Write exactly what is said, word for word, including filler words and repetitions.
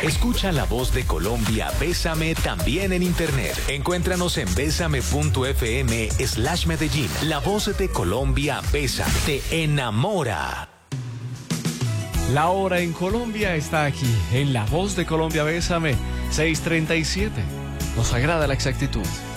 Escucha La Voz de Colombia, Bésame también en internet. Encuéntranos en bésame.fm slash Medellín. La Voz de Colombia, Bésame, te enamora. La hora en Colombia está aquí, en La Voz de Colombia, Bésame, seis treinta y siete. Nos agrada la exactitud.